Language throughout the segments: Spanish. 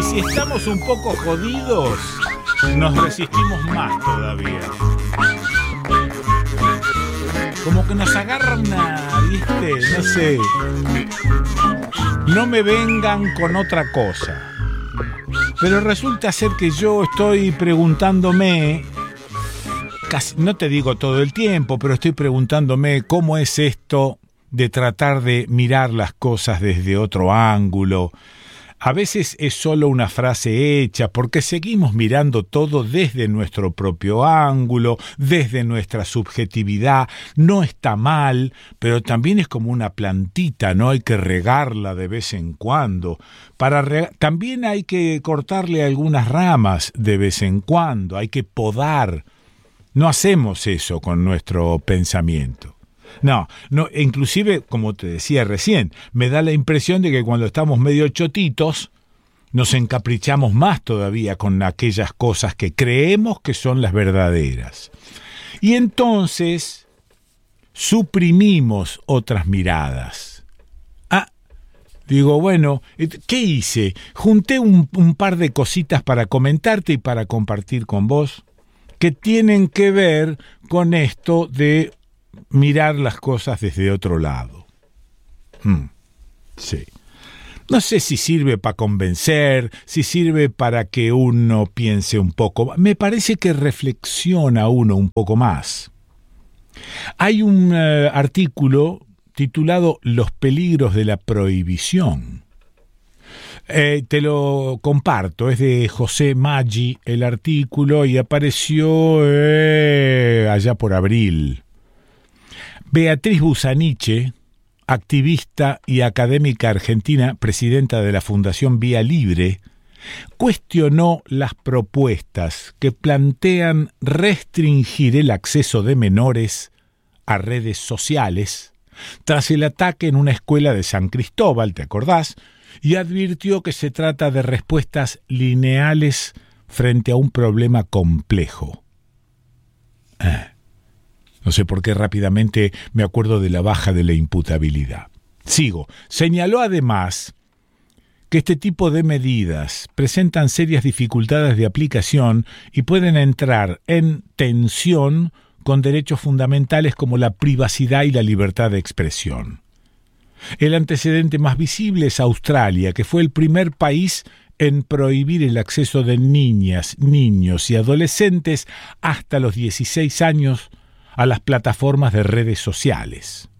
si estamos un poco jodidos, nos resistimos más todavía. Como que nos agarra una, ¿viste? No sé. No me vengan con otra cosa. Pero resulta ser que yo estoy preguntándome, casi, no te digo todo el tiempo, pero estoy preguntándome cómo es esto de tratar de mirar las cosas desde otro ángulo. A veces es solo una frase hecha porque seguimos mirando todo desde nuestro propio ángulo, desde nuestra subjetividad. No está mal, pero también es como una plantita, ¿no? Hay que regarla de vez en cuando. También hay que cortarle algunas ramas de vez en cuando, hay que podar. No hacemos eso con nuestro pensamiento. No, inclusive, como te decía recién, me da la impresión de que cuando estamos medio chotitos, nos encaprichamos más todavía con aquellas cosas que creemos que son las verdaderas. Y entonces, suprimimos otras miradas. Digo, bueno, ¿qué hice? Junté un par de cositas para comentarte y para compartir con vos, que tienen que ver con esto de mirar las cosas desde otro lado. Sí. No sé si sirve para convencer, si sirve para que uno piense un poco. Me parece que reflexiona uno un poco más. Hay un artículo titulado Los peligros de la prohibición. Te lo comparto, es de José Maggi el artículo y apareció allá por abril. Beatriz Busaniche, activista y académica argentina, presidenta de la Fundación Vía Libre, cuestionó las propuestas que plantean restringir el acceso de menores a redes sociales tras el ataque en una escuela de San Cristóbal, ¿te acordás? Y advirtió que se trata de respuestas lineales frente a un problema complejo. No sé por qué rápidamente me acuerdo de la baja de la imputabilidad. Sigo. Señaló además que este tipo de medidas presentan serias dificultades de aplicación y pueden entrar en tensión con derechos fundamentales como la privacidad y la libertad de expresión. El antecedente más visible es Australia, que fue el primer país en prohibir el acceso de niñas, niños y adolescentes hasta los 16 años a las plataformas de redes sociales.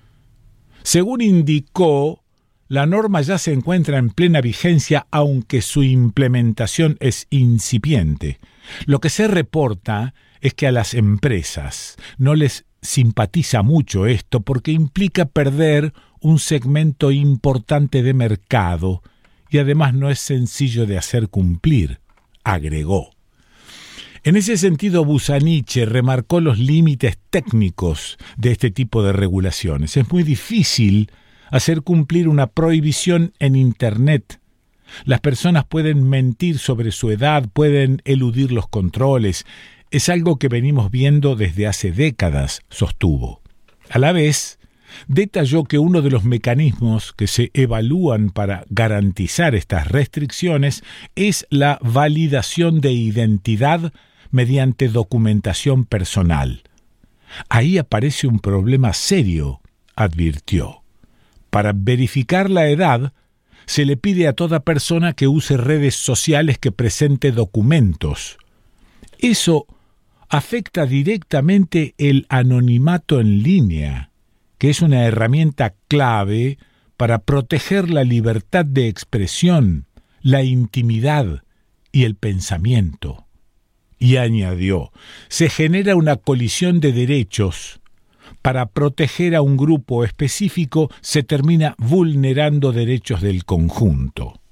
Según indicó, la norma ya se encuentra en plena vigencia, aunque su implementación es incipiente. Lo que se reporta es que a las empresas no les simpatiza mucho esto porque implica perder un segmento importante de mercado y además no es sencillo de hacer cumplir, agregó. En ese sentido, Busaniche remarcó los límites técnicos de este tipo de regulaciones. Es muy difícil hacer cumplir una prohibición en Internet. Las personas pueden mentir sobre su edad, pueden eludir los controles. Es algo que venimos viendo desde hace décadas, sostuvo. A la vez, detalló que uno de los mecanismos que se evalúan para garantizar estas restricciones es la validación de identidad mediante documentación personal. Ahí aparece un problema serio, advirtió. Para verificar la edad, se le pide a toda persona que use redes sociales que presente documentos. Eso afecta directamente el anonimato en línea, que es una herramienta clave para proteger la libertad de expresión, la intimidad y el pensamiento. Y añadió, se genera una colisión de derechos. Para proteger a un grupo específico se termina vulnerando derechos del conjunto.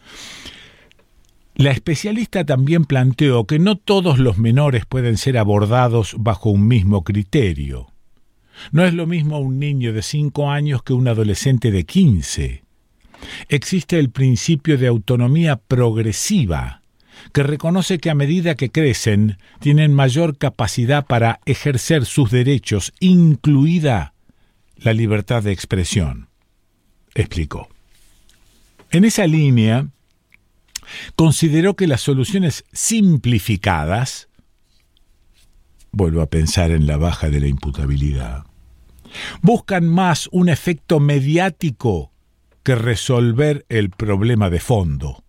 La especialista también planteó que no todos los menores pueden ser abordados bajo un mismo criterio. No es lo mismo un niño de 5 años que un adolescente de 15. Existe el principio de autonomía progresiva, que reconoce que a medida que crecen, tienen mayor capacidad para ejercer sus derechos, incluida la libertad de expresión, explicó. En esa línea, Consideró que las soluciones simplificadas, vuelvo a pensar en la baja de la imputabilidad, buscan más un efecto mediático que resolver el problema de fondo.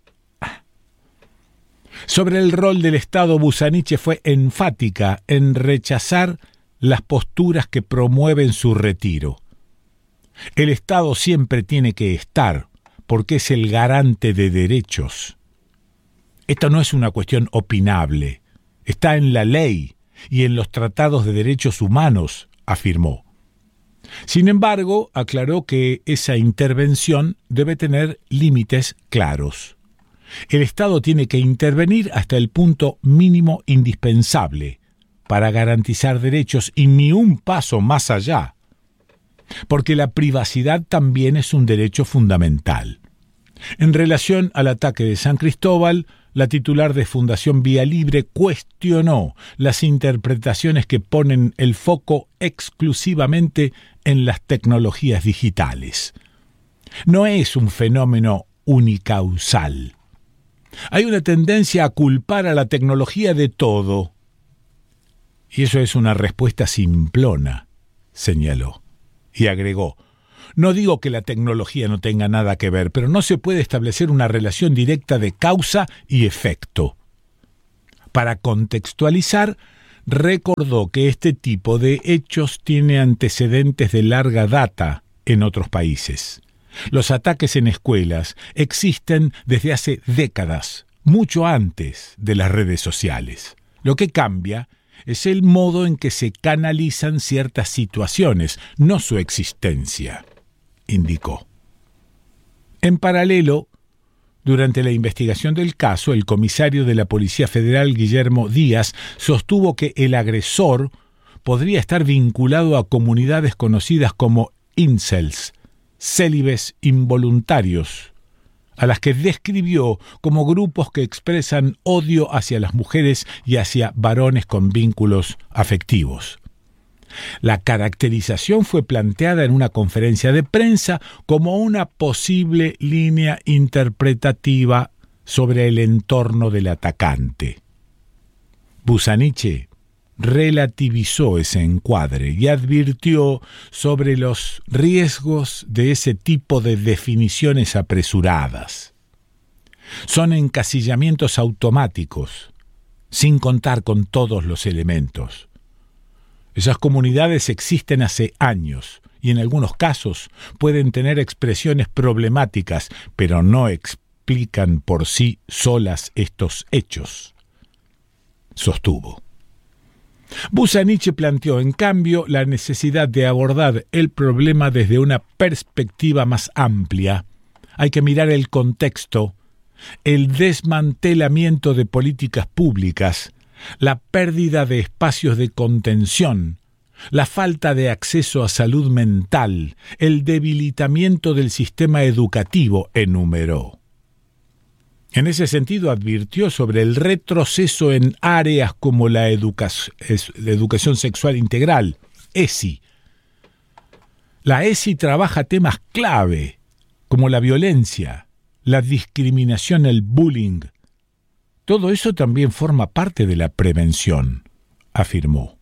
Sobre el rol del Estado, Busaniche fue enfática en rechazar las posturas que promueven su retiro. El Estado siempre tiene que estar, porque es el garante de derechos. Esto no es una cuestión opinable, está en la ley y en los tratados de derechos humanos, afirmó. Sin embargo, aclaró que esa intervención debe tener límites claros. El Estado tiene que intervenir hasta el punto mínimo indispensable para garantizar derechos y ni un paso más allá, porque la privacidad también es un derecho fundamental. En relación al ataque de San Cristóbal, la titular de Fundación Vía Libre cuestionó las interpretaciones que ponen el foco exclusivamente en las tecnologías digitales. No es un fenómeno unicausal. Hay una tendencia a culpar a la tecnología de todo. Y eso es una respuesta simplona, señaló. Y agregó: no digo que la tecnología no tenga nada que ver, pero no se puede establecer una relación directa de causa y efecto. Para contextualizar, recordó que este tipo de hechos tiene antecedentes de larga data en otros países. Los ataques en escuelas existen desde hace décadas, mucho antes de las redes sociales. Lo que cambia es el modo en que se canalizan ciertas situaciones, no su existencia, indicó. En paralelo, durante la investigación del caso, el comisario de la Policía Federal, Guillermo Díaz, sostuvo que el agresor podría estar vinculado a comunidades conocidas como incels, célibes involuntarios, a las que describió como grupos que expresan odio hacia las mujeres y hacia varones con vínculos afectivos. La caracterización fue planteada en una conferencia de prensa como una posible línea interpretativa sobre el entorno del atacante. Busaniche relativizó ese encuadre y advirtió sobre los riesgos de ese tipo de definiciones apresuradas. Son encasillamientos automáticos, sin contar con todos los elementos. Esas comunidades existen hace años y en algunos casos pueden tener expresiones problemáticas, pero no explican por sí solas estos hechos, sostuvo. Busaniche planteó, en cambio, la necesidad de abordar el problema desde una perspectiva más amplia. Hay que mirar el contexto, el desmantelamiento de políticas públicas, la pérdida de espacios de contención, la falta de acceso a salud mental, el debilitamiento del sistema educativo, enumeró. En ese sentido, advirtió sobre el retroceso en áreas como la educación sexual integral, ESI. La ESI trabaja temas clave, como la violencia, la discriminación, el bullying. Todo eso también forma parte de la prevención, afirmó.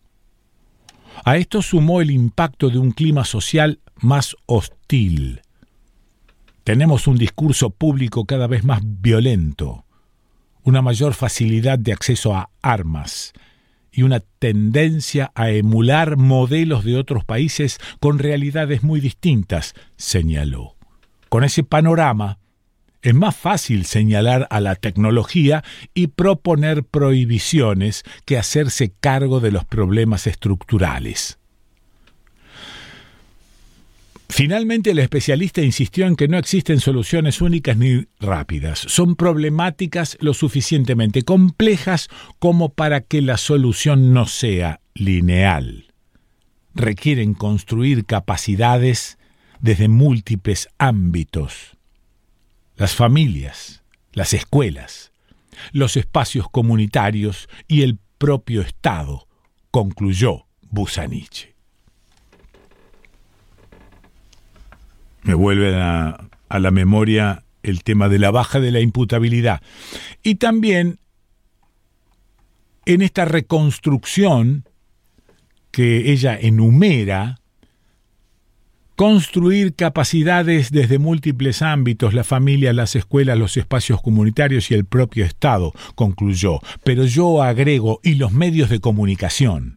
A esto sumó el impacto de un clima social más hostil. Tenemos un discurso público cada vez más violento, una mayor facilidad de acceso a armas y una tendencia a emular modelos de otros países con realidades muy distintas, señaló. Con ese panorama, es más fácil señalar a la tecnología y proponer prohibiciones que hacerse cargo de los problemas estructurales. Finalmente, el especialista insistió en que no existen soluciones únicas ni rápidas. Son problemáticas lo suficientemente complejas como para que la solución no sea lineal. Requieren construir capacidades desde múltiples ámbitos. Las familias, las escuelas, los espacios comunitarios y el propio Estado, concluyó Busaniche. Me vuelven a la memoria el tema de la baja de la imputabilidad. Y también en esta reconstrucción que ella enumera, construir capacidades desde múltiples ámbitos, la familia, las escuelas, los espacios comunitarios y el propio Estado, concluyó. Pero yo agrego, y los medios de comunicación,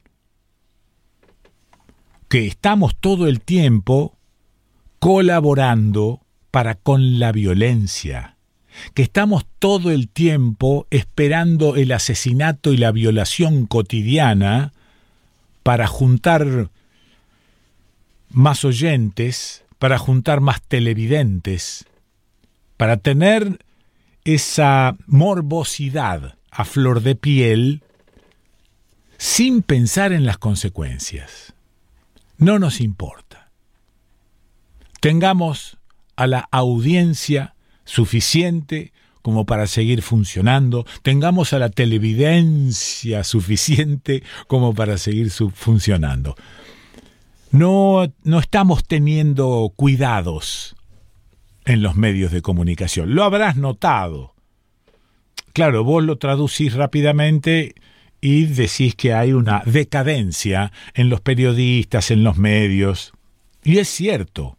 que estamos todo el tiempo colaborando para con la violencia, que estamos todo el tiempo esperando el asesinato y la violación cotidiana para juntar más oyentes, para juntar más televidentes, para tener esa morbosidad a flor de piel sin pensar en las consecuencias. No nos importa. Tengamos a la audiencia suficiente como para seguir funcionando, tengamos a la televidencia suficiente como para seguir funcionando. No estamos teniendo cuidados en los medios de comunicación. Lo habrás notado. Claro, vos lo traducís rápidamente y decís que hay una decadencia en los periodistas, en los medios. Y es cierto.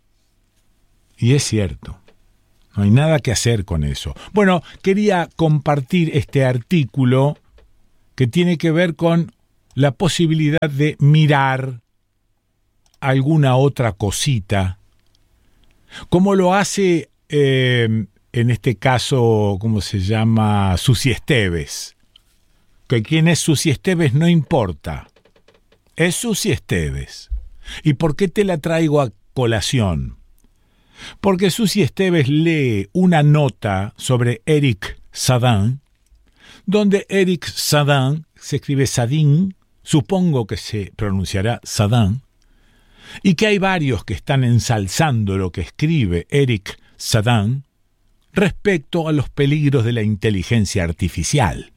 No hay nada que hacer con eso. Bueno, quería compartir este artículo que tiene que ver con la posibilidad de mirar alguna otra cosita, como lo hace en este caso, ¿cómo se llama? Susi Esteves. Que quién es Susi Esteves no importa. Es Susi Esteves. ¿Y por qué te la traigo a colación? Porque Susi Esteves lee una nota sobre Eric Sadin, donde Eric Sadin, se escribe Sadin, supongo que se pronunciará Sadin, y que hay varios que están ensalzando lo que escribe Eric Sadin respecto a los peligros de la inteligencia artificial.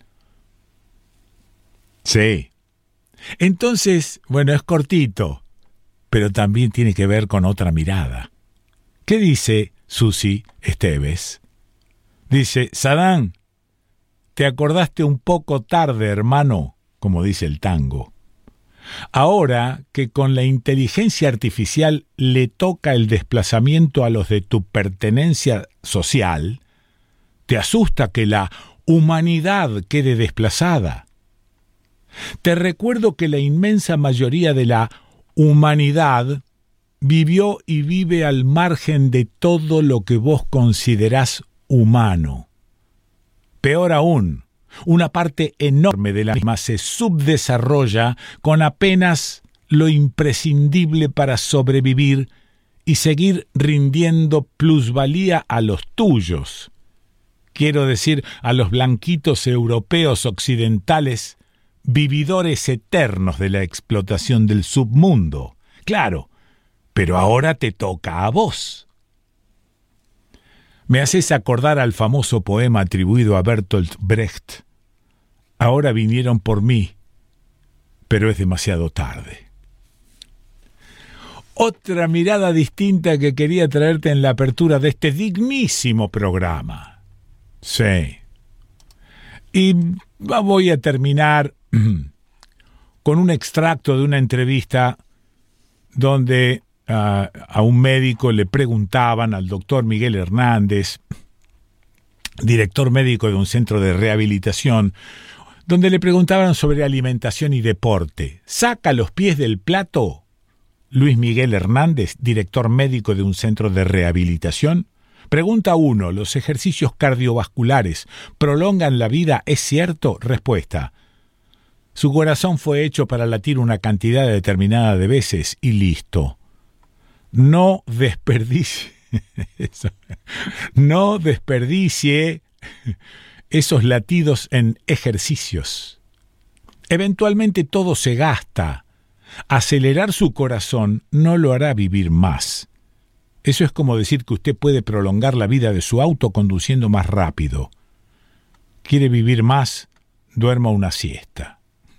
Sí. Entonces, bueno, es cortito, pero también tiene que ver con otra mirada. ¿Qué dice Susi Esteves? Dice, Sadin, te acordaste un poco tarde, hermano, como dice el tango. Ahora que con la inteligencia artificial le toca el desplazamiento a los de tu pertenencia social, ¿te asusta que la humanidad quede desplazada? Te recuerdo que la inmensa mayoría de la humanidad vivió y vive al margen de todo lo que vos considerás humano. Peor aún, una parte enorme de la misma se subdesarrolla con apenas lo imprescindible para sobrevivir y seguir rindiendo plusvalía a los tuyos. Quiero decir, a los blanquitos europeos occidentales, vividores eternos de la explotación del submundo. Claro, pero ahora te toca a vos. Me haces acordar al famoso poema atribuido a Bertolt Brecht. Ahora vinieron por mí, pero es demasiado tarde. Otra mirada distinta que quería traerte en la apertura de este dignísimo programa. Sí. Y voy a terminar con un extracto de una entrevista donde a un médico le preguntaban, al doctor Miguel Hernández, director médico de un centro de rehabilitación, donde le preguntaban sobre alimentación y deporte. ¿Saca los pies del plato Luis Miguel Hernández, director médico de un centro de rehabilitación? Pregunta 1. ¿Los ejercicios cardiovasculares prolongan la vida? ¿Es cierto? Respuesta. Su corazón fue hecho para latir una cantidad determinada de veces y listo. No desperdicie esos latidos en ejercicios. Eventualmente todo se gasta. Acelerar su corazón no lo hará vivir más. Eso es como decir que usted puede prolongar la vida de su auto conduciendo más rápido. ¿Quiere vivir más? Duerma una siesta.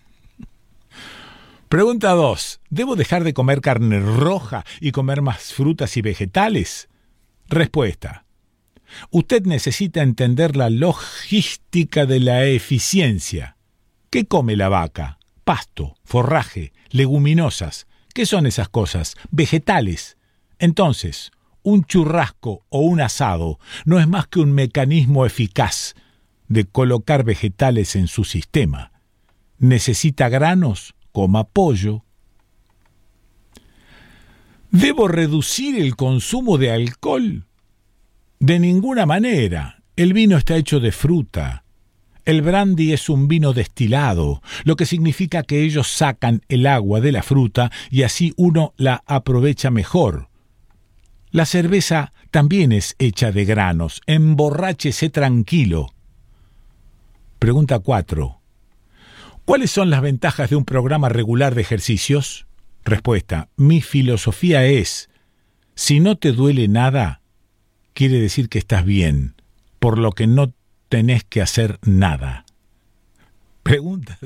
Pregunta 2. ¿Debo dejar de comer carne roja y comer más frutas y vegetales? Respuesta. Usted necesita entender la logística de la eficiencia. ¿Qué come la vaca? Pasto, forraje, leguminosas. ¿Qué son esas cosas? Vegetales. Entonces, un churrasco o un asado no es más que un mecanismo eficaz de colocar vegetales en su sistema. ¿Necesita granos? Coma pollo. ¿Debo reducir el consumo de alcohol? De ninguna manera. El vino está hecho de fruta. El brandy es un vino destilado, lo que significa que ellos sacan el agua de la fruta y así uno la aprovecha mejor. La cerveza también es hecha de granos. Emborráchese tranquilo. Pregunta 4. ¿Cuáles son las ventajas de un programa regular de ejercicios? Respuesta. Mi filosofía es, si no te duele nada, quiere decir que estás bien, por lo que no tenés que hacer nada. Pregunta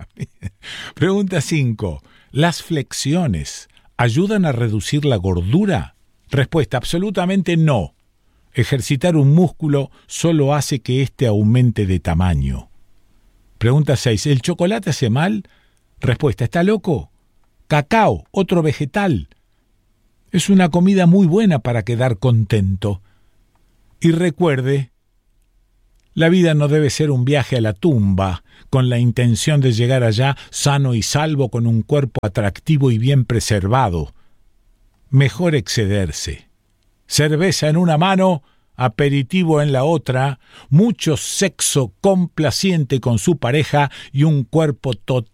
5. ¿Las flexiones ayudan a reducir la gordura? Respuesta. Absolutamente no. Ejercitar un músculo solo hace que éste aumente de tamaño. Pregunta 6. ¿El chocolate hace mal? Respuesta. ¿Está loco? Cacao, otro vegetal. Es una comida muy buena para quedar contento. Y recuerde, la vida no debe ser un viaje a la tumba con la intención de llegar allá sano y salvo con un cuerpo atractivo y bien preservado. Mejor excederse. Cerveza en una mano, aperitivo en la otra, mucho sexo complaciente con su pareja y un cuerpo total